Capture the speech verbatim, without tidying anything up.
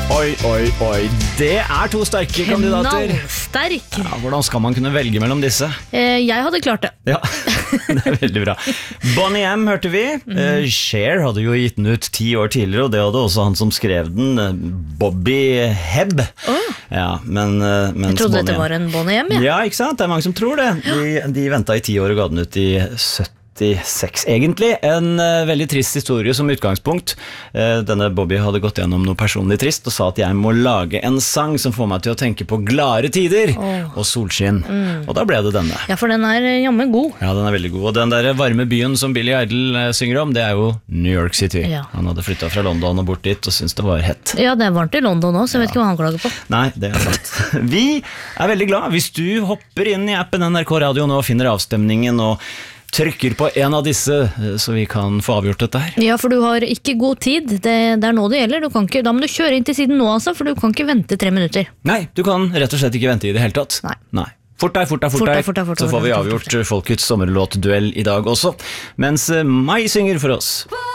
Oi, oi, oi. Det er to sterke kandidater. Knallsterk. Ja, hvordan skal man kunne velge mellom disse? Eh, jeg hadde klart det. Ja, det er veldig bra. Boney M hørte vi. Mm. Uh, Cher hadde jo gitt den ut ti år tidligere, og det hadde også han som skrev den, Bobby Hebb. Oh. Ja, men, uh, jeg trodde dette var en Boney M, ja. Ja, ikke sant? Det er mange som tror det. De, de ventet i ti år og ga den ut i sytti. Egentlig en uh, veldig trist historie som utgangspunkt. uh, Denne Bobby hadde gått gjennom noe personlig trist og sa at jeg må lage en sang som får meg til å tenke på glade tider oh. og solskinn, mm. og da ble det denne. Ja, for den er jammen god. Ja, den er veldig god, og den der varme byen som Billy Idol uh, synger om, det er jo New York City. Ja. Han hadde flyttet fra London og bort dit og syntes det var hett. Ja, det er varmt i London også, så jeg vet ja. ikke hva han klager på. Nei, det er sant. Vi er veldig glad hvis du hopper inn i appen N R K Radio nå og finner avstemningen og trykker på en av disse, så vi kan få avgjort dette her. Ja, for du har ikke god tid. Det, det er nå det gjelder. Du kan ikke, da må du kjøre inn til siden nå, altså, for du kan ikke vente tre minutter. Nei, du kan rett og slett ikke vente i det hele tatt. Nei. Nei. Fort deg, fort deg, fort deg, fort deg, fort deg, så får vi avgjort folkets sommerlåtduell i dag også. Mens Mai synger for oss.